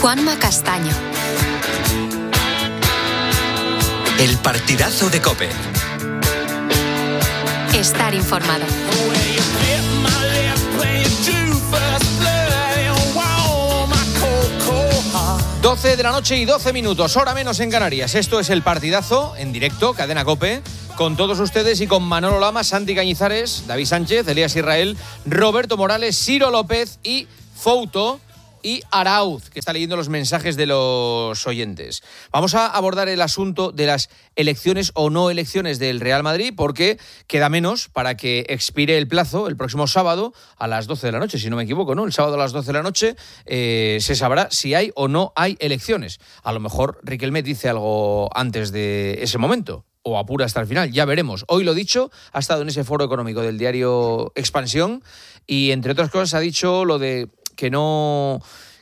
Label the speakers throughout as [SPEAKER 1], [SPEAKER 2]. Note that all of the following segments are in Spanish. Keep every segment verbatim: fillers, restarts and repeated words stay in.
[SPEAKER 1] Juanma Castaño.
[SPEAKER 2] El partidazo de COPE.
[SPEAKER 1] Estar informado.
[SPEAKER 3] doce de la noche y doce minutos, hora menos en Canarias. Esto es el partidazo en directo, Cadena COPE, con todos ustedes y con Manolo Lama, Santi Cañizares, David Sánchez, Elías Israel, Roberto Morales, Ciro López y Fouto y Arauz, que está leyendo los mensajes de los oyentes. Vamos a abordar el asunto de las elecciones o no elecciones del Real Madrid, porque queda menos para que expire el plazo el próximo sábado a las doce de la noche, si no me equivoco, ¿no? El sábado a las doce de la noche eh, se sabrá si hay o no hay elecciones. A lo mejor Riquelme dice algo antes de ese momento, o apura hasta el final, ya veremos. Hoy, lo dicho, ha estado en ese foro económico del diario Expansión y, entre otras cosas, ha dicho lo de que no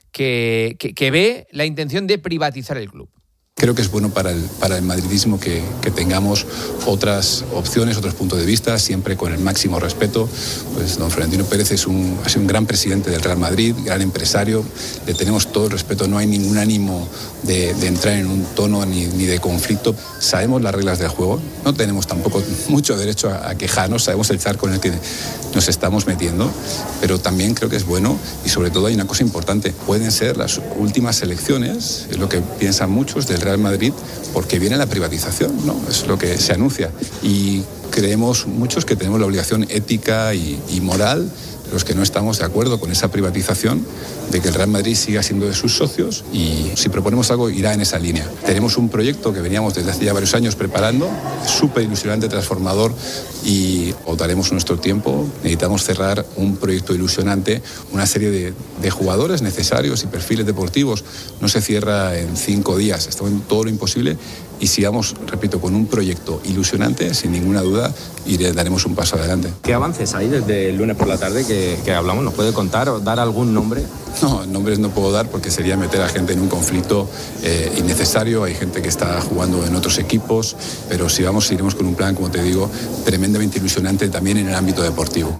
[SPEAKER 3] que, que, que ve la intención de privatizar el club.
[SPEAKER 4] Creo que es bueno para el, para el madridismo que, que tengamos otras opciones, otros puntos de vista, siempre con el máximo respeto. Pues don Florentino Pérez es un, ha sido un gran presidente del Real Madrid, gran empresario, le tenemos todo el respeto, no hay ningún ánimo de, de entrar en un tono ni, ni de conflicto. Sabemos las reglas del juego, no tenemos tampoco mucho derecho a, a quejarnos, sabemos el charco en el que nos estamos metiendo, pero también creo que es bueno y sobre todo hay una cosa importante, pueden ser las últimas elecciones, es lo que piensan muchos del Real Madrid, porque viene la privatización, ¿no? Es lo que se anuncia. Y creemos muchos que tenemos la obligación ética y, y moral, los que no estamos de acuerdo con esa privatización, de que el Real Madrid siga siendo de sus socios y si proponemos algo irá en esa línea. Tenemos un proyecto que veníamos desde hace ya varios años preparando, súper ilusionante, transformador y votaremos nuestro tiempo. Necesitamos cerrar un proyecto ilusionante, una serie de, de jugadores necesarios y perfiles deportivos. No se cierra en cinco días, estamos en todo lo imposible y sigamos, repito, con un proyecto ilusionante, sin ninguna duda, y daremos un paso adelante.
[SPEAKER 5] ¿Qué avances hay desde el lunes por la tarde que, que hablamos? ¿Nos puede contar o dar algún nombre?
[SPEAKER 4] No, nombres no puedo dar porque sería meter a gente en un conflicto eh, innecesario. Hay gente que está jugando en otros equipos, pero si vamos, iremos con un plan, como te digo, tremendamente ilusionante también en el ámbito deportivo.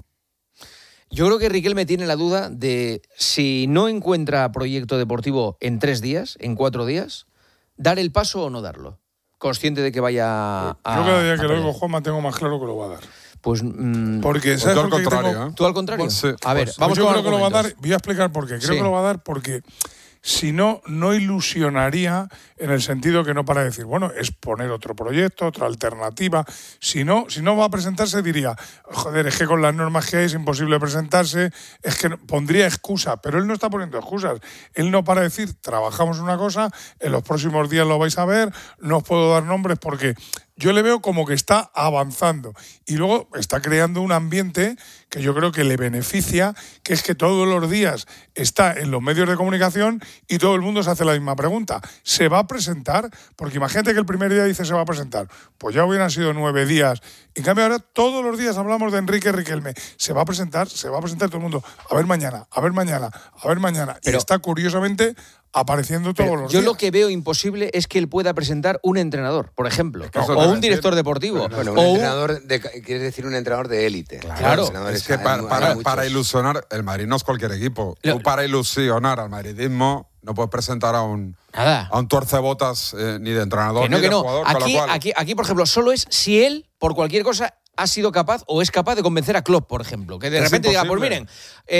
[SPEAKER 3] Yo creo que Riquelme tiene la duda de si no encuentra proyecto deportivo en tres días, en cuatro días, dar el paso o no darlo. Consciente de que vaya a...
[SPEAKER 6] Yo cada día que lo oigo, Juanma, tengo más claro que lo va a dar.
[SPEAKER 3] Pues mmm,
[SPEAKER 6] porque ¿sabes
[SPEAKER 7] tú al contrario,
[SPEAKER 6] tengo?
[SPEAKER 7] ¿eh?
[SPEAKER 3] ¿Tú al contrario?
[SPEAKER 6] Pues,
[SPEAKER 3] sí, a ver,
[SPEAKER 6] pues,
[SPEAKER 3] vamos
[SPEAKER 6] yo
[SPEAKER 3] con
[SPEAKER 6] creo que lo va a
[SPEAKER 3] argumentos.
[SPEAKER 6] dar. Voy a explicar por qué. Creo
[SPEAKER 3] Sí.
[SPEAKER 6] que lo va a dar porque si no, no ilusionaría en el sentido que no para decir, bueno, es poner otro proyecto, otra alternativa. Si no, si no va a presentarse, diría, joder, es que con las normas que hay es imposible presentarse, es que pondría excusa, pero él no está poniendo excusas. Él no para decir, trabajamos una cosa, en los próximos días lo vais a ver, no os puedo dar nombres porque yo le veo como que está avanzando y luego está creando un ambiente que yo creo que le beneficia, que es que todos los días está en los medios de comunicación y todo el mundo se hace la misma pregunta. ¿Se va a presentar? Porque imagínate que el primer día dice se va a presentar. Pues ya hubieran sido nueve días. En cambio ahora todos los días hablamos de Enrique Riquelme. ¿Se va a presentar? Se va a presentar todo el mundo. A ver mañana, a ver mañana, a ver mañana.
[SPEAKER 3] Pero,
[SPEAKER 6] y está curiosamente apareciendo todos los
[SPEAKER 3] yo
[SPEAKER 6] días.
[SPEAKER 3] Yo lo que veo imposible es que él pueda presentar un entrenador, por ejemplo,
[SPEAKER 7] No,
[SPEAKER 3] o un director deportivo.
[SPEAKER 8] Bueno, un
[SPEAKER 3] o
[SPEAKER 8] entrenador, de, quieres decir un entrenador de élite.
[SPEAKER 3] Claro.
[SPEAKER 8] Claro.
[SPEAKER 7] Es que para, para, para ilusionar, el Madrid no es cualquier equipo. Tú para ilusionar al madridismo no puedes presentar a un,
[SPEAKER 3] Nada.
[SPEAKER 7] a un tuercebotas eh, ni de entrenador
[SPEAKER 3] que no,
[SPEAKER 7] ni
[SPEAKER 3] que
[SPEAKER 7] de
[SPEAKER 3] no.
[SPEAKER 7] jugador.
[SPEAKER 3] Aquí,
[SPEAKER 7] con lo cual,
[SPEAKER 3] aquí, aquí, por ejemplo, solo es si él, por cualquier cosa, ha sido capaz o es capaz de convencer a Klopp, por ejemplo. Que de
[SPEAKER 7] Es
[SPEAKER 3] repente diga, pues
[SPEAKER 7] imposible.
[SPEAKER 3] miren,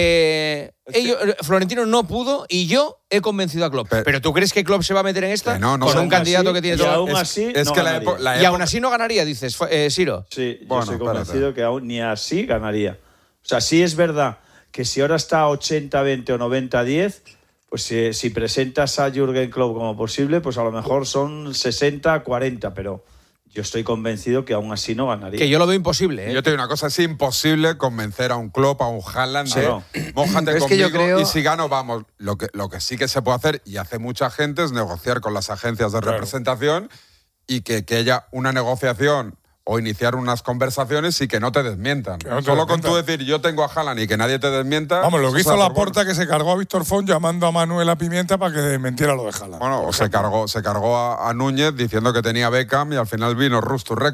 [SPEAKER 3] eh,
[SPEAKER 7] Es que-
[SPEAKER 3] ellos, Florentino no pudo y yo he convencido a Klopp. Pero,
[SPEAKER 7] Pero-
[SPEAKER 3] ¿tú crees que Klopp se va a meter en esta?
[SPEAKER 7] Que no, no
[SPEAKER 3] con
[SPEAKER 7] sé.
[SPEAKER 3] un candidato
[SPEAKER 9] así,
[SPEAKER 3] que tiene
[SPEAKER 9] y
[SPEAKER 3] todo...
[SPEAKER 9] aún
[SPEAKER 3] Es-
[SPEAKER 9] así
[SPEAKER 7] es
[SPEAKER 9] no
[SPEAKER 7] que la,
[SPEAKER 9] ganaría.
[SPEAKER 7] epo- la
[SPEAKER 3] y aún
[SPEAKER 7] época-
[SPEAKER 3] así no ganaría, dices, eh, Siro.
[SPEAKER 9] Sí, yo
[SPEAKER 7] Bueno,
[SPEAKER 9] soy
[SPEAKER 7] espérate.
[SPEAKER 9] convencido que aún ni así ganaría. O sea, sí es verdad que si ahora está ochenta veinte o noventa diez, pues si, si presentas a Jürgen Klopp como posible, pues a lo mejor son sesenta cuarenta, pero yo estoy convencido que aún así no ganaría.
[SPEAKER 3] Que yo lo veo imposible, ¿eh?
[SPEAKER 7] Yo te digo una cosa, es imposible convencer a un Klopp, a un Haaland,
[SPEAKER 9] Sí.
[SPEAKER 7] de
[SPEAKER 9] No.
[SPEAKER 7] mójate
[SPEAKER 8] Pero es que yo
[SPEAKER 7] conmigo
[SPEAKER 8] creo-
[SPEAKER 7] y si gano, vamos. Lo que, lo que sí que se puede hacer, y hace mucha gente, es negociar con las agencias de
[SPEAKER 6] Claro.
[SPEAKER 7] representación y que, que haya una negociación o iniciar unas conversaciones y que no te desmientan.
[SPEAKER 6] Que no te
[SPEAKER 7] Solo con tú
[SPEAKER 6] desmientan.
[SPEAKER 7] decir yo tengo a Haaland y que nadie te desmienta.
[SPEAKER 6] Vamos, lo que
[SPEAKER 7] eso
[SPEAKER 6] hizo
[SPEAKER 7] se hace
[SPEAKER 6] Laporta, que se cargó a Víctor Font llamando a Manuela Pimienta para que desmentiera lo de Haaland.
[SPEAKER 7] Bueno, o se cargó, se cargó a, a Núñez diciendo que tenía Beckham y al final vino Rusty Rekberg.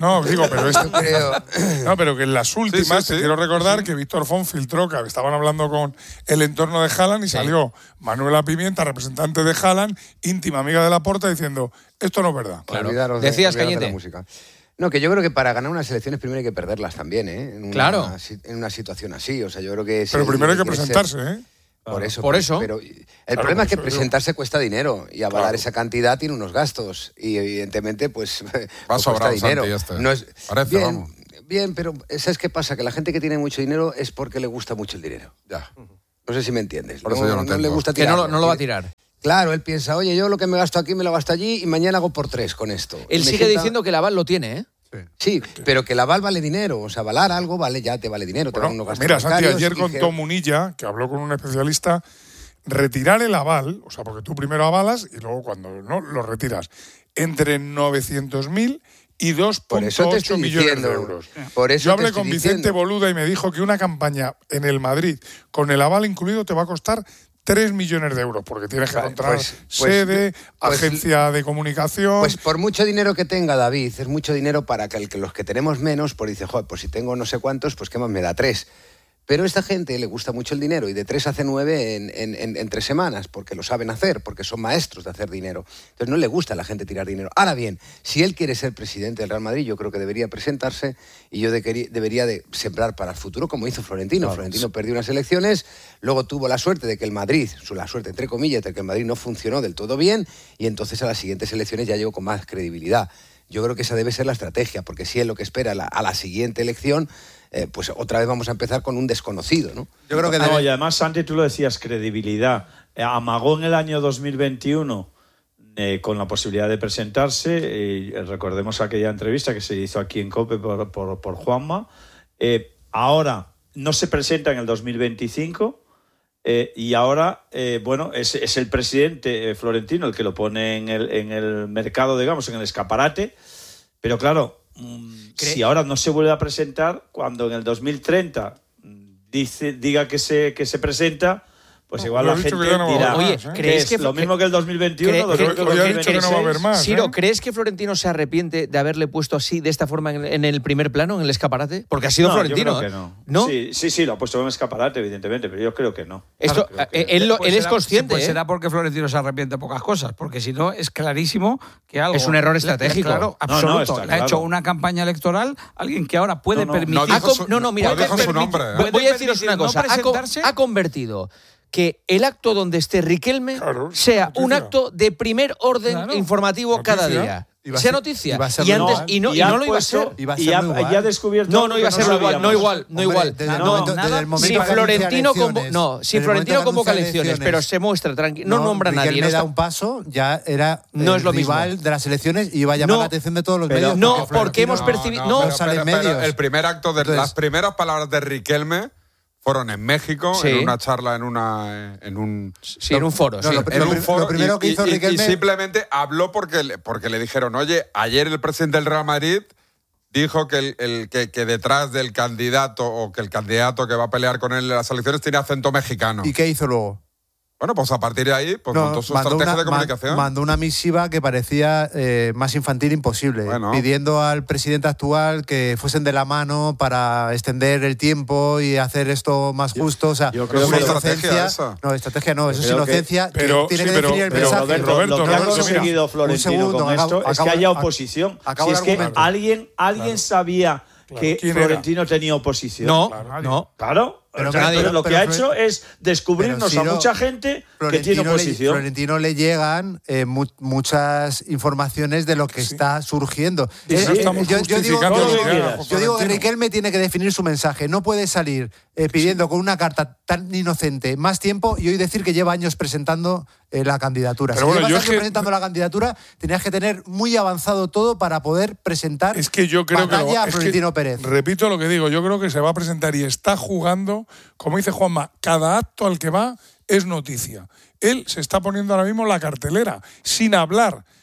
[SPEAKER 6] No, digo, pero esto
[SPEAKER 8] creo.
[SPEAKER 6] No, pero que en las últimas,
[SPEAKER 7] sí, sí.
[SPEAKER 6] te quiero recordar que Víctor Font filtró que estaban hablando con el entorno de Haaland y
[SPEAKER 3] Sí.
[SPEAKER 6] salió Manuela Pimienta, representante de Haaland, íntima amiga de Laporta, diciendo, esto no es verdad.
[SPEAKER 3] Claro.
[SPEAKER 8] Olvidaros de-
[SPEAKER 3] Decías,
[SPEAKER 8] olvidaros de la
[SPEAKER 3] Cañete.
[SPEAKER 8] música. No, que yo creo que para ganar unas elecciones primero hay que perderlas también, ¿eh? En una,
[SPEAKER 3] Claro.
[SPEAKER 8] si- En una situación así. O sea, yo creo que... si
[SPEAKER 6] Pero
[SPEAKER 8] el
[SPEAKER 6] primero hay que
[SPEAKER 8] quiere ser-
[SPEAKER 6] presentarse, ¿eh?
[SPEAKER 8] Por eso.
[SPEAKER 3] Por eso.
[SPEAKER 8] Pero el
[SPEAKER 6] Claro,
[SPEAKER 8] problema es que
[SPEAKER 6] por eso digo.
[SPEAKER 8] presentarse cuesta dinero y avalar
[SPEAKER 6] Claro.
[SPEAKER 8] esa cantidad tiene unos gastos y evidentemente pues, pues cuesta
[SPEAKER 7] sobrado,
[SPEAKER 8] dinero.
[SPEAKER 7] Santi, este.
[SPEAKER 8] No es,
[SPEAKER 7] Parece,
[SPEAKER 8] bien,
[SPEAKER 7] vamos.
[SPEAKER 8] bien, pero ¿sabes qué pasa? Que la gente que tiene mucho dinero es porque le gusta mucho el dinero.
[SPEAKER 7] Ya.
[SPEAKER 8] No sé si me entiendes.
[SPEAKER 7] Por eso yo no
[SPEAKER 8] le
[SPEAKER 7] tengo.
[SPEAKER 8] gusta
[SPEAKER 3] Que no, lo-
[SPEAKER 8] tirarlo.
[SPEAKER 3] no lo va a tirar.
[SPEAKER 8] Claro, él piensa, oye, yo lo que me gasto aquí me lo gasto allí y mañana hago por tres con esto. Y
[SPEAKER 3] Él
[SPEAKER 8] me
[SPEAKER 3] sigue
[SPEAKER 8] sienta-
[SPEAKER 3] diciendo que el aval lo tiene, ¿eh?
[SPEAKER 8] Sí, pero que el aval vale dinero. O sea, avalar algo vale, ya te vale dinero. te
[SPEAKER 6] Bueno,
[SPEAKER 8] dan unos gastos
[SPEAKER 6] mira, Santi,
[SPEAKER 8] bancarios
[SPEAKER 6] ayer
[SPEAKER 8] y
[SPEAKER 6] contó
[SPEAKER 8] que-
[SPEAKER 6] Munilla, que habló con un especialista, retirar el aval, o sea, porque tú primero avalas y luego cuando no, lo retiras, entre novecientos mil y dos
[SPEAKER 8] Por
[SPEAKER 6] coma
[SPEAKER 8] eso te
[SPEAKER 6] ocho
[SPEAKER 8] estoy
[SPEAKER 6] millones
[SPEAKER 8] diciendo,
[SPEAKER 6] de euros.
[SPEAKER 8] por eso
[SPEAKER 6] Yo
[SPEAKER 8] te
[SPEAKER 6] hablé
[SPEAKER 8] estoy
[SPEAKER 6] con Vicente
[SPEAKER 8] diciendo.
[SPEAKER 6] Boluda y me dijo que una campaña en el Madrid con el aval incluido te va a costar tres millones de euros, porque tienes que
[SPEAKER 8] Vale,
[SPEAKER 6] encontrar
[SPEAKER 8] pues- pues-
[SPEAKER 6] sede,
[SPEAKER 8] pues-
[SPEAKER 6] agencia de comunicación.
[SPEAKER 8] Pues por mucho dinero que tenga David, es mucho dinero para que, el que los que tenemos menos, pues dice, joder, pues si tengo no sé cuántos, pues qué más me da tres. Pero a esta gente le gusta mucho el dinero y de tres hace nueve en, en, en, en tres semanas, porque lo saben hacer, porque son maestros de hacer dinero. Entonces no le gusta a la gente tirar dinero. Ahora bien, si él quiere ser presidente del Real Madrid, yo creo que debería presentarse y yo de, debería de sembrar para el futuro, como hizo Florentino.
[SPEAKER 6] Claro,
[SPEAKER 8] Florentino
[SPEAKER 6] sí.
[SPEAKER 8] perdió unas elecciones, luego tuvo la suerte de que el Madrid, su- la suerte entre comillas, de que el Madrid no funcionó del todo bien y entonces a las siguientes elecciones ya llegó con más credibilidad. Yo creo que esa debe ser la estrategia, porque si es lo que espera la- a la siguiente elección, eh, pues otra vez vamos a empezar con un desconocido, ¿no?
[SPEAKER 10] Yo creo que
[SPEAKER 9] No,
[SPEAKER 10] debe-
[SPEAKER 9] y además, Santi, tú lo decías, credibilidad. Eh, Amagó en el año dos mil veintiuno eh, con la posibilidad de presentarse. Eh, recordemos aquella entrevista que se hizo aquí en COPE por, por, por Juanma. Eh, ahora no se presenta en el dos mil veinticinco eh, y ahora, eh, bueno, es, es el presidente eh, Florentino el que lo pone en el, en el mercado, digamos, en el escaparate. Pero claro, mm, si ahora no se vuelve a presentar, cuando en el dos mil treinta dice, diga que se, que se presenta, pues
[SPEAKER 6] No,
[SPEAKER 9] igual
[SPEAKER 6] lo
[SPEAKER 9] la
[SPEAKER 6] ha dicho
[SPEAKER 9] gente
[SPEAKER 6] que ya no va a
[SPEAKER 9] dirá,
[SPEAKER 6] haber
[SPEAKER 3] Oye,
[SPEAKER 6] más, ¿eh?
[SPEAKER 9] ¿qué
[SPEAKER 3] ¿crees
[SPEAKER 9] es?
[SPEAKER 3] que-
[SPEAKER 9] lo mismo que el dos mil veintiuno,
[SPEAKER 3] cre-
[SPEAKER 9] lo mismo
[SPEAKER 3] cre-
[SPEAKER 9] que el
[SPEAKER 6] Hoy ha
[SPEAKER 9] dos mil
[SPEAKER 6] dicho que no va a haber
[SPEAKER 9] veintiséis.
[SPEAKER 6] más.
[SPEAKER 3] Siro,
[SPEAKER 6] ¿eh?
[SPEAKER 3] ¿crees que Florentino se arrepiente de haberle puesto así, de esta forma, en el, en el primer plano, en el escaparate? Porque ha sido
[SPEAKER 9] No,
[SPEAKER 3] Florentino.
[SPEAKER 9] yo creo
[SPEAKER 3] ¿eh?
[SPEAKER 9] que no.
[SPEAKER 3] ¿No?
[SPEAKER 9] Sí, sí, sí, lo ha puesto en un escaparate, evidentemente, pero yo creo que no.
[SPEAKER 3] Esto,
[SPEAKER 9] Creo que-
[SPEAKER 3] eh, él, lo-
[SPEAKER 10] Pues
[SPEAKER 3] él es
[SPEAKER 10] será-
[SPEAKER 3] consciente.
[SPEAKER 10] Pues
[SPEAKER 3] ¿eh?
[SPEAKER 10] será porque Florentino se arrepiente de pocas cosas, porque si no es clarísimo que algo...
[SPEAKER 3] Es un error
[SPEAKER 10] le-
[SPEAKER 3] estratégico.
[SPEAKER 10] Claro,
[SPEAKER 9] No, no,
[SPEAKER 10] absoluto.
[SPEAKER 9] está
[SPEAKER 10] Le ha hecho
[SPEAKER 9] claro.
[SPEAKER 10] una campaña electoral alguien que ahora puede
[SPEAKER 9] No, no,
[SPEAKER 10] permitir...
[SPEAKER 7] no
[SPEAKER 3] Ha
[SPEAKER 7] dijo
[SPEAKER 3] con-
[SPEAKER 7] su-
[SPEAKER 3] no, no, mira,
[SPEAKER 7] no dijo su
[SPEAKER 3] permiti-
[SPEAKER 7] nombre, ¿eh?
[SPEAKER 3] voy- voy a deciros
[SPEAKER 10] permitir
[SPEAKER 3] una
[SPEAKER 10] no
[SPEAKER 3] cosa. Ha, co-
[SPEAKER 10] presentarse.
[SPEAKER 3] ha convertido que el acto donde esté Riquelme
[SPEAKER 6] Claro,
[SPEAKER 3] sea
[SPEAKER 6] noticia.
[SPEAKER 3] un acto de primer orden
[SPEAKER 10] Claro.
[SPEAKER 3] informativo
[SPEAKER 6] Noticia.
[SPEAKER 3] cada día.
[SPEAKER 11] Iba a
[SPEAKER 3] Sea
[SPEAKER 11] ser-
[SPEAKER 3] noticia.
[SPEAKER 11] iba a ser
[SPEAKER 3] y,
[SPEAKER 11] muy
[SPEAKER 3] antes,
[SPEAKER 11] igual.
[SPEAKER 3] y no, y
[SPEAKER 9] ha
[SPEAKER 3] no lo iba a
[SPEAKER 9] puesto-
[SPEAKER 3] ser.
[SPEAKER 11] Iba a
[SPEAKER 9] y
[SPEAKER 11] ser
[SPEAKER 9] ha,
[SPEAKER 11] muy igual.
[SPEAKER 9] y ha descubierto
[SPEAKER 3] No,
[SPEAKER 9] algo
[SPEAKER 3] no
[SPEAKER 9] que
[SPEAKER 3] iba a ser igual,
[SPEAKER 9] sabíamos.
[SPEAKER 3] no igual, no
[SPEAKER 11] Hombre,
[SPEAKER 3] igual.
[SPEAKER 11] desde el
[SPEAKER 3] No,
[SPEAKER 11] momento-
[SPEAKER 3] nada,
[SPEAKER 11] desde el momento
[SPEAKER 3] si
[SPEAKER 11] que anuncia
[SPEAKER 3] Florentino convo-
[SPEAKER 11] elecciones,
[SPEAKER 3] no, si
[SPEAKER 11] desde el
[SPEAKER 3] Florentino
[SPEAKER 11] momento que
[SPEAKER 3] convoca
[SPEAKER 11] anuncia
[SPEAKER 3] elecciones,
[SPEAKER 11] elecciones,
[SPEAKER 3] pero se muestra tranquilo, no, nombra a nadie.
[SPEAKER 11] Riquelme
[SPEAKER 3] no está-
[SPEAKER 11] da un paso, ya era
[SPEAKER 3] No
[SPEAKER 11] el
[SPEAKER 3] es lo mismo.
[SPEAKER 11] rival de las elecciones y iba a llamar
[SPEAKER 3] No,
[SPEAKER 11] la atención de todos los
[SPEAKER 9] pero-
[SPEAKER 11] medios.
[SPEAKER 3] no,
[SPEAKER 11] porque
[SPEAKER 3] porque
[SPEAKER 11] Florentino
[SPEAKER 3] hemos percibido- no,
[SPEAKER 11] no sale en
[SPEAKER 7] pero- pero
[SPEAKER 11] medios.
[SPEAKER 7] el primer acto de
[SPEAKER 11] Entonces-
[SPEAKER 7] las primeras palabras de Riquelme fueron en México,
[SPEAKER 3] Sí.
[SPEAKER 7] en una charla, en una en un
[SPEAKER 3] Sí, en un foro.
[SPEAKER 11] No,
[SPEAKER 3] sí.
[SPEAKER 11] lo-
[SPEAKER 7] en un
[SPEAKER 11] prim-
[SPEAKER 7] foro
[SPEAKER 11] lo primero
[SPEAKER 7] y,
[SPEAKER 11] que hizo
[SPEAKER 7] y- y-
[SPEAKER 11] Riquelme-
[SPEAKER 7] y simplemente habló porque le, porque le dijeron, oye, ayer el presidente del Real Madrid dijo que, el, el- que, que detrás del candidato o que el candidato que va a pelear con él en las elecciones tiene acento mexicano.
[SPEAKER 11] ¿Y qué hizo luego?
[SPEAKER 7] Bueno, pues a partir de ahí, pues
[SPEAKER 11] No,
[SPEAKER 7] montó su
[SPEAKER 11] mandó
[SPEAKER 7] estrategia
[SPEAKER 11] una-
[SPEAKER 7] de comunicación.
[SPEAKER 11] ma- Mandó una misiva que parecía eh, más infantil imposible,
[SPEAKER 7] Bueno.
[SPEAKER 11] pidiendo al presidente actual que fuesen de la mano para extender el tiempo y hacer esto más justo. O sea,
[SPEAKER 9] yo creo
[SPEAKER 11] es una
[SPEAKER 9] que-
[SPEAKER 7] ¿Estrategia
[SPEAKER 11] inocencia.
[SPEAKER 7] esa?
[SPEAKER 11] No, estrategia no, eso es
[SPEAKER 9] creo que-
[SPEAKER 11] inocencia. que
[SPEAKER 6] pero-
[SPEAKER 11] tiene
[SPEAKER 6] sí,
[SPEAKER 11] que
[SPEAKER 6] pero-
[SPEAKER 11] definir el
[SPEAKER 6] pero,
[SPEAKER 11] mensaje.
[SPEAKER 9] Roberto,
[SPEAKER 6] Roberto,
[SPEAKER 9] lo que ha
[SPEAKER 6] Roberto, mira,
[SPEAKER 9] conseguido
[SPEAKER 11] un
[SPEAKER 9] Florentino
[SPEAKER 11] segundo,
[SPEAKER 9] con
[SPEAKER 11] acabo-
[SPEAKER 9] esto es
[SPEAKER 11] acabo-
[SPEAKER 9] que haya
[SPEAKER 11] ac-
[SPEAKER 9] oposición.
[SPEAKER 11] acabo
[SPEAKER 9] Si
[SPEAKER 11] el
[SPEAKER 9] es que
[SPEAKER 11] argumento.
[SPEAKER 9] alguien, alguien sabía que
[SPEAKER 6] ¿quién era?
[SPEAKER 9] Florentino tenía oposición.
[SPEAKER 3] No,
[SPEAKER 6] Claro,
[SPEAKER 3] no.
[SPEAKER 9] Claro.
[SPEAKER 11] Pero
[SPEAKER 9] O sea,
[SPEAKER 11] nadie-
[SPEAKER 9] pero lo
[SPEAKER 11] pero
[SPEAKER 9] que ha
[SPEAKER 11] Flor-
[SPEAKER 9] hecho es descubrirnos
[SPEAKER 11] pero
[SPEAKER 9] a
[SPEAKER 11] Ciro,
[SPEAKER 9] mucha gente que
[SPEAKER 11] Florentino
[SPEAKER 9] tiene
[SPEAKER 11] le-
[SPEAKER 9] oposición.
[SPEAKER 11] Florentino le llegan eh, mu- muchas informaciones de lo que está surgiendo.
[SPEAKER 9] Sí,
[SPEAKER 11] Eh,
[SPEAKER 9] sí.
[SPEAKER 11] eh,
[SPEAKER 6] Estamos
[SPEAKER 11] yo, yo digo,
[SPEAKER 6] justificando
[SPEAKER 11] yo
[SPEAKER 9] lo
[SPEAKER 11] digo-
[SPEAKER 9] que quieras.
[SPEAKER 11] yo digo que
[SPEAKER 6] Florentino.
[SPEAKER 11] Riquelme tiene que definir su mensaje. No puede salir eh, pidiendo con una carta tan inocente más tiempo y hoy decir que lleva años presentando eh, la candidatura.
[SPEAKER 6] Pero
[SPEAKER 11] si
[SPEAKER 6] bueno,
[SPEAKER 11] llevas
[SPEAKER 6] yo
[SPEAKER 11] años
[SPEAKER 6] es que-
[SPEAKER 11] presentando la candidatura, tenías que tener muy avanzado todo para poder presentar
[SPEAKER 6] Es que yo creo que,
[SPEAKER 11] batalla
[SPEAKER 6] lo-
[SPEAKER 11] a
[SPEAKER 6] es que,
[SPEAKER 11] Florentino Pérez.
[SPEAKER 6] repito lo que digo, yo creo que se va a presentar y está jugando, como dice Juanma, cada acto al que va es noticia. Él se está poniendo ahora mismo la cartelera, sin hablar,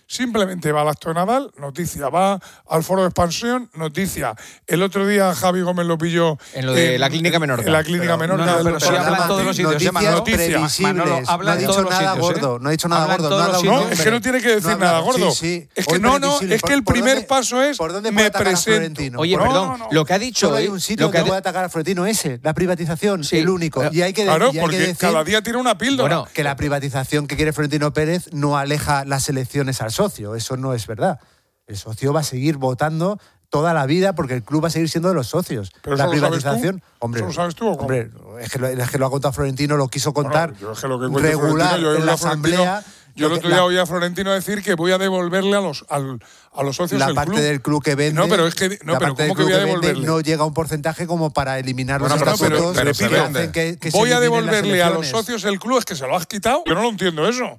[SPEAKER 6] simplemente va al acto de Nadal, noticia, va al foro de expansión, noticia. El otro día Javi Gómez lo pilló
[SPEAKER 3] en lo de
[SPEAKER 6] en,
[SPEAKER 3] la clínica Menorca.
[SPEAKER 6] En la clínica
[SPEAKER 3] pero,
[SPEAKER 6] Menorca.
[SPEAKER 3] No, no,
[SPEAKER 6] del
[SPEAKER 3] pero, pero habla en todos los sitios.
[SPEAKER 11] Noticias
[SPEAKER 3] Manolo,
[SPEAKER 11] previsibles.
[SPEAKER 3] Manolo,
[SPEAKER 11] no ha dicho nada
[SPEAKER 3] sitios,
[SPEAKER 11] gordo.
[SPEAKER 3] ¿eh?
[SPEAKER 11] No ha dicho nada
[SPEAKER 3] Habla en
[SPEAKER 11] gordo.
[SPEAKER 3] todos
[SPEAKER 11] No, ha
[SPEAKER 3] los
[SPEAKER 11] dado-
[SPEAKER 6] No,
[SPEAKER 3] sitios,
[SPEAKER 6] es que no tiene que decir
[SPEAKER 11] No ha
[SPEAKER 6] nada
[SPEAKER 11] hablado-
[SPEAKER 6] gordo.
[SPEAKER 11] sí, sí.
[SPEAKER 6] Es que
[SPEAKER 11] Hoy
[SPEAKER 6] no, no,
[SPEAKER 11] previsible.
[SPEAKER 6] es que
[SPEAKER 11] ¿Por-
[SPEAKER 6] el
[SPEAKER 11] por
[SPEAKER 6] primer
[SPEAKER 11] dónde-
[SPEAKER 6] paso es
[SPEAKER 11] ¿Por dónde
[SPEAKER 6] me
[SPEAKER 11] puede atacar a
[SPEAKER 6] presento.
[SPEAKER 11] Florentino?
[SPEAKER 3] Oye,
[SPEAKER 6] No,
[SPEAKER 3] perdón,
[SPEAKER 6] no, no.
[SPEAKER 3] lo que ha dicho
[SPEAKER 11] Solo hay
[SPEAKER 3] hoy,
[SPEAKER 11] un sitio
[SPEAKER 3] lo que
[SPEAKER 11] que
[SPEAKER 3] ha
[SPEAKER 11] puede
[SPEAKER 3] de-
[SPEAKER 11] atacar a Florentino, ese, la privatización,
[SPEAKER 3] Sí.
[SPEAKER 11] el único. Y hay que, de-
[SPEAKER 6] Claro,
[SPEAKER 11] y hay que
[SPEAKER 6] porque
[SPEAKER 11] decir
[SPEAKER 6] cada día tira una píldora.
[SPEAKER 3] Bueno,
[SPEAKER 11] que la privatización que quiere Florentino Pérez no aleja las elecciones al socio. Eso no es verdad. El socio va a seguir votando toda la vida porque el club va a seguir siendo de los socios.
[SPEAKER 6] ¿Pero
[SPEAKER 11] la
[SPEAKER 6] eso lo sabes
[SPEAKER 11] privatización,
[SPEAKER 6] tú?
[SPEAKER 11] hombre,
[SPEAKER 6] ¿Eso lo sabes tú o cómo?
[SPEAKER 11] hombre, es que, lo, es que lo ha contado Florentino, lo quiso contar
[SPEAKER 6] Bueno, yo es que lo que cuente
[SPEAKER 11] regular
[SPEAKER 6] Florentino, yo
[SPEAKER 11] en
[SPEAKER 6] oí
[SPEAKER 11] la
[SPEAKER 6] a Florentino-
[SPEAKER 11] asamblea.
[SPEAKER 6] Yo el
[SPEAKER 11] lo que-
[SPEAKER 6] otro día
[SPEAKER 11] la-
[SPEAKER 6] oí a Florentino decir que voy a devolverle a los, al- a los socios
[SPEAKER 11] la
[SPEAKER 6] del
[SPEAKER 11] parte
[SPEAKER 6] club.
[SPEAKER 11] del club que vende.
[SPEAKER 6] No, pero es que no,
[SPEAKER 11] la
[SPEAKER 6] pero
[SPEAKER 11] parte del
[SPEAKER 6] ¿cómo que
[SPEAKER 11] club
[SPEAKER 6] voy a
[SPEAKER 11] vende
[SPEAKER 6] devolverle?
[SPEAKER 11] no llega a un porcentaje como para eliminar
[SPEAKER 6] Bueno,
[SPEAKER 11] los
[SPEAKER 6] pero-
[SPEAKER 11] estatutos
[SPEAKER 6] pero- pero
[SPEAKER 11] que
[SPEAKER 6] se vende.
[SPEAKER 11] hacen que, que se
[SPEAKER 6] voy a
[SPEAKER 11] eliminen las
[SPEAKER 6] devolverle a los
[SPEAKER 11] elecciones.
[SPEAKER 6] socios del club, es que se lo has quitado. Yo no lo entiendo eso.